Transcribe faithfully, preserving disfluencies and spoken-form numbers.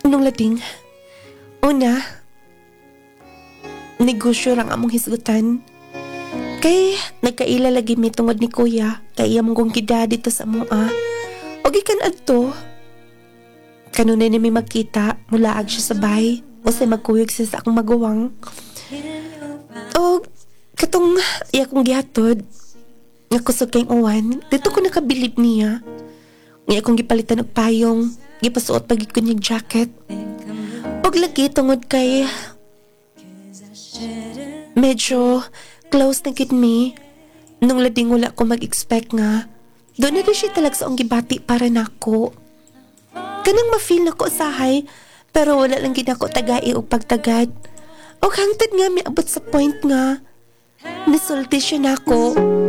Nung lading, una, negosyo rang among hisgutan. Kay nagkaila lagi mi tungod ni kuya, kay iya mong gida dito sa mua. O gikan adto, kanunay ni mi magkita, mulaag siya sa bay, o say magkuyog siya sa akong maguwang. O katong iya kong gihatod, nga kusog kayong uwan, dito ko nakabilib niya. Nga akong gipalitan og payong, gipasuot pag ikunyag jacket. Og lagi tungod kay medyo close na gid mi. Nung lading wala ko mag-expect nga, doon na rin siya talag sa ang gibati para nako. Kanang ma-feel na ko usahay, pero wala lang gid ako tagai og pagtagad. Og hangtod nga mi abot sa point nga, nisulti siya nako.